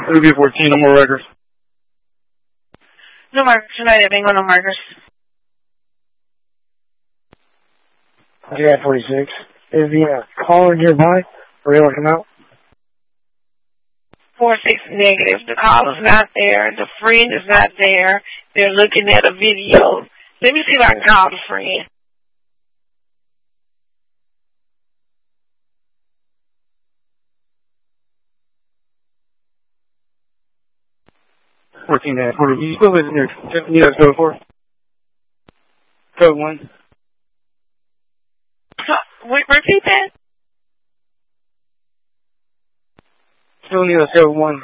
Ruby 14, no more records. No markers tonight, bingo, no markers. Yeah, 46. Is the caller nearby? Are you able to come out? 46 negative. The caller's not there. The friend is not there. They're looking at a video. Let me see if I can call the friend. You still live in here. You know, code 4. Code 1. Repeat that. Still need a code 1.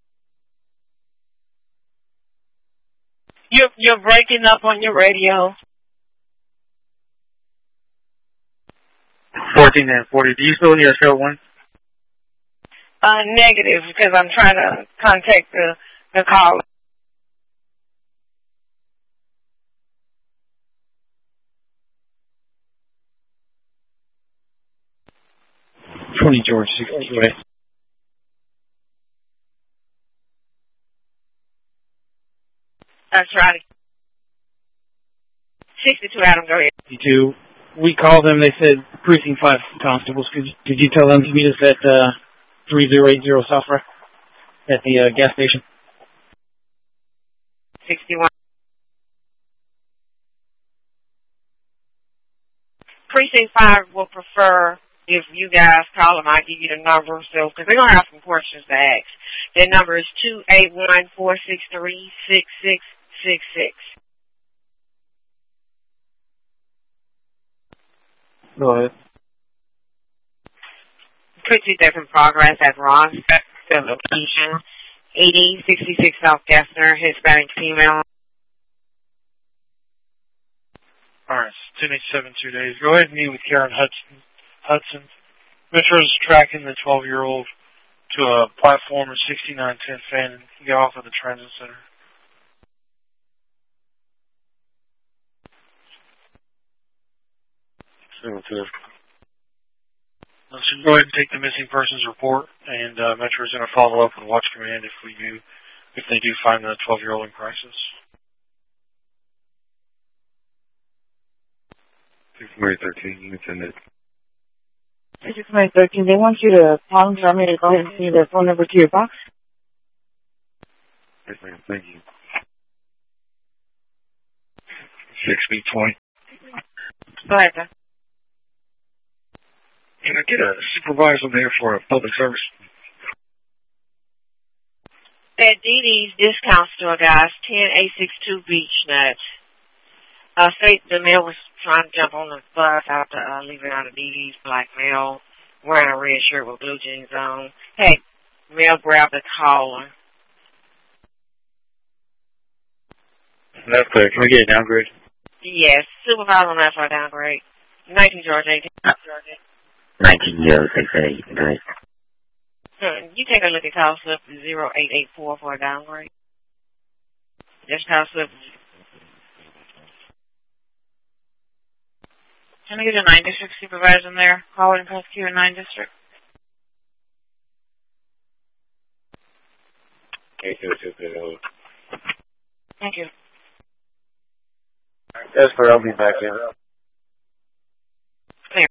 You're breaking up on your radio. 14 and 40. Do you still need a code 1? Negative, because I'm trying to contact the caller. 20 George, 62A. That's right. 62 Adam, go ahead. 62. We called them. They said Precinct 5 constables. Could you tell them to meet us at 3080 Southwest at the gas station? 61. Precinct 5 will prefer if you guys call them. I'll give you the number, so because they're going to have some questions to ask. Their number is 281-463-6666. Go ahead. Could see that's in progress at Ron's location. 8066 South Gessner, Hispanic female. Alright, 1087 2 days. Go ahead and meet with Karen Hudson. Metro's tracking the 12-year-old to a platform of 6910 Fannin. Get off at the transit center. So go ahead and take the missing persons report, and Metro is going to follow up with Watch Command if they do find the 12-year-old in crisis. 613, you can send it. 613, they want you to call them, so I'm going to go ahead and send their phone number to your box. Yes, ma'am, thank you. 6B20. Go ahead, sir. Can I get a supervisor there for a public service? At DD's discount store, guys, 10862 BeachNet. State the male was trying to jump on the bus after leaving out of DD's, black male, wearing a red shirt with blue jeans on. Hey, male grabbed the collar. That's clear. Can we get a downgrade? Yes, supervisor on that for a downgrade. 19 George 18. 19-068, right. You take a look at call slip 0884 for a downgrade. Just call slip. Can I get a 9 district supervisor in there? Call and prosecute a 9 district. 802. Thank you. That's for I'll be back in. Clear.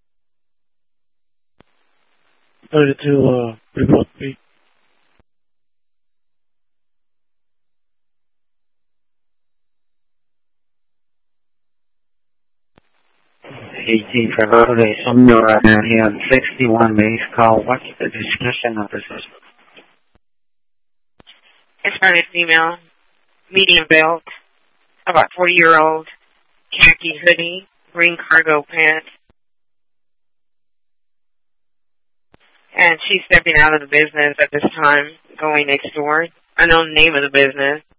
Put it to report B. Okay, some right now here on 61 base call. What's the discussion of this? Hispanic female, medium belt, about 40-year-old, khaki hoodie, green cargo pants. And she's stepping out of the business at this time, going next door. Unknown name of the business.